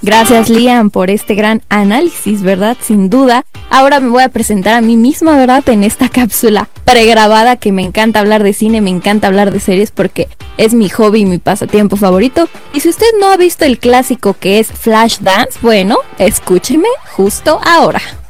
Gracias, Liam, por este gran análisis, ¿verdad? Sin duda. Ahora me voy a presentar a mí misma, ¿verdad? En esta cápsula pregrabada, que me encanta hablar de cine, me encanta hablar de series porque es mi hobby y mi pasatiempo favorito. Y si usted no ha visto el clásico que es Flashdance, bueno, escúcheme justo ahora.